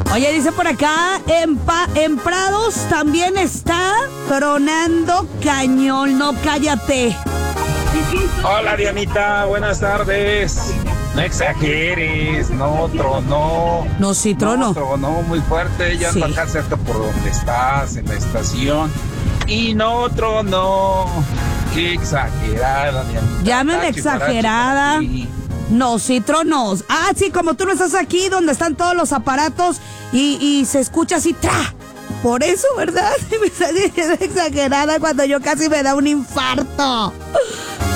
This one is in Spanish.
Oye, dice por acá, en Prados también está tronando cañón, no cállate. Hola Dianita, buenas tardes. No exageres, no tronó. No, sí tronó. No tronó muy fuerte, yo ando Sí. acá cerca por donde estás, en la estación. Y no tronó. Qué exagerada, Dianita. Llámeme exagerada. Sí. No, sí tronó. Ah, sí, como tú no estás aquí donde están todos los aparatos y se escucha así, ¡tra! Por eso, ¿verdad? Me estás diciendo exagerada cuando yo casi me da un infarto.